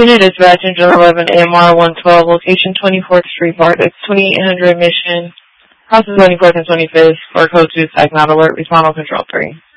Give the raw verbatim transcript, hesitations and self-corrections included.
Unit dispatch, engine eleven, A M R one twelve, location twenty-fourth Street, Bartex, twenty-eight hundred mission, houses twenty-fourth and twenty-fifth, for code two, site not alert, respond on control three.